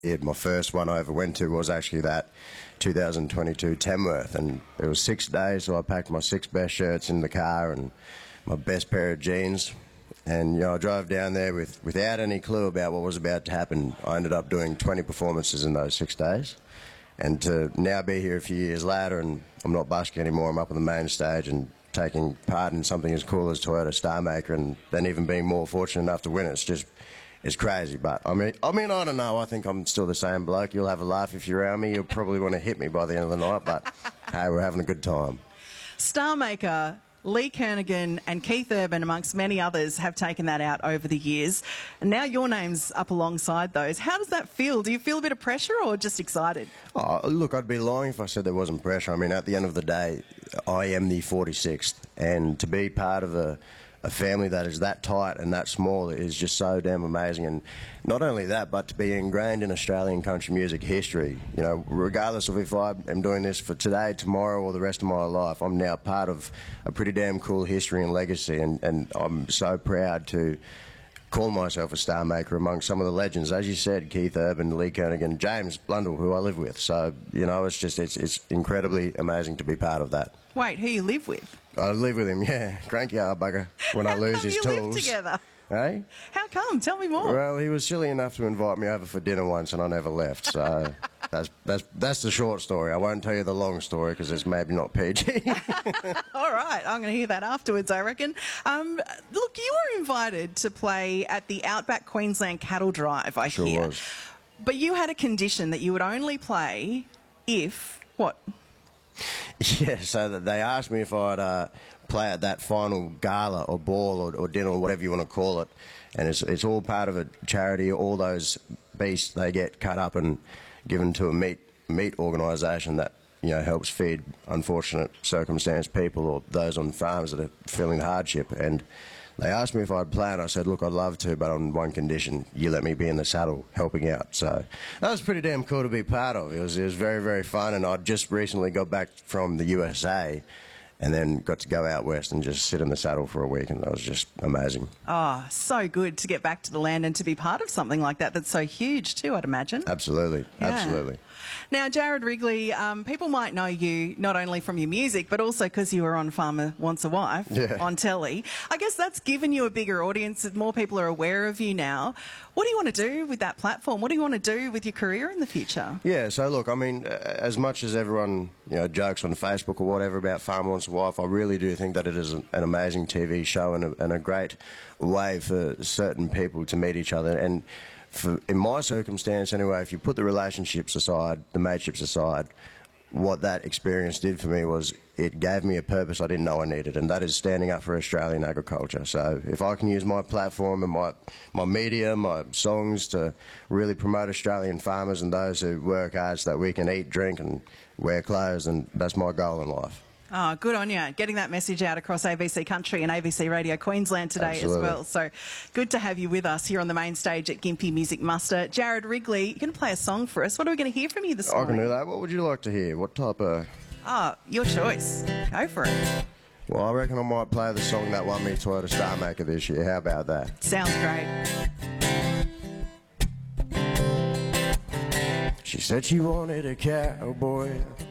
My first one I ever went to was actually that 2022 Tamworth, and it was 6 days, so I packed my 6 best shirts in the car and my best pair of jeans. And, you know, I drove down there without any clue about what was about to happen. I ended up doing 20 performances in those 6 days. And to now be here a few years later, and I'm not busking anymore, I'm up on the main stage and taking part in something as cool as Toyota Star Maker, and then even being more fortunate enough to win it. It's crazy, but I mean, I don't know. I think I'm still the same bloke. You'll have a laugh if you're around me. You'll probably want to hit me by the end of the night, but hey, we're having a good time. Star Maker, Lee Kernaghan and Keith Urban, amongst many others, have taken that out over the years. And now your name's up alongside those. How does that feel? Do you feel a bit of pressure or just excited? Oh, look, I'd be lying if I said there wasn't pressure. I mean, at the end of the day, I am the 46th, and to be part of a family that is that tight and that small is just so damn amazing. And not only that, but to be ingrained in Australian country music history, you know, regardless of if I am doing this for today, tomorrow or the rest of my life, I'm now part of a pretty damn cool history and legacy, and I'm so proud to call myself a star maker among some of the legends, as you said, Keith Urban, Lee Kernaghan, James Blundell, who I live with. So, you know, it's incredibly amazing to be part of that. Wait, who you live with? I live with him, yeah. Cranky old bugger when I lose his you tools. Live together? Hey? How come? Tell me more. Well, he was silly enough to invite me over for dinner once, and I never left. So that's the short story. I won't tell you the long story because it's maybe not PG. All right, I'm going to hear that afterwards, I reckon. Look, you were invited to play at the Outback Queensland Cattle Drive, I hear. Sure was. But you had a condition that you would only play if what? Yeah, so that they asked me if I'd play at that final gala or ball or dinner or whatever you want to call it, and it's all part of a charity. All those beasts, they get cut up and given to a meat organisation that, you know, helps feed unfortunate circumstanced people or those on farms that are feeling hardship. And they asked me if I'd play, and I said, look, I'd love to, but on one condition: you let me be in the saddle helping out. So that was pretty damn cool to be part of. It was very, very fun, and I'd just recently got back from the USA and then got to go out west and just sit in the saddle for a week, and that was just amazing. Oh, so good to get back to the land and to be part of something like that that's so huge too, I'd imagine. Absolutely, yeah. Absolutely. Now, Jared Wrigley, people might know you not only from your music, but also because you were on Farmer Wants a Wife on telly. I guess that's given you a bigger audience, and more people are aware of you now. What do you want to do with that platform? What do you want to do with your career in the future? Yeah, so look, I mean, as much as everyone, you know, jokes on Facebook or whatever about Farmer Wants a Wife, I really do think that it is an amazing TV show and a great way for certain people to meet each other. And in my circumstance anyway, if you put the relationships aside, the mateships aside, what that experience did for me was it gave me a purpose I didn't know I needed, and that is standing up for Australian agriculture. So if I can use my platform and my media, my songs to really promote Australian farmers and those who work hard so that we can eat, drink and wear clothes, and that's my goal in life. Oh, good on you. Getting that message out across ABC Country and ABC Radio Queensland today as well. So good to have you with us here on the main stage at Gympie Music Muster. Jared Wrigley, you're going to play a song for us. What are we going to hear from you this morning? I can do that. What would you like to hear? What type of... Oh, your choice. Go for it. Well, I reckon I might play the song that won me Toyota Star Maker this year. How about that? Sounds great. She said she wanted a cowboy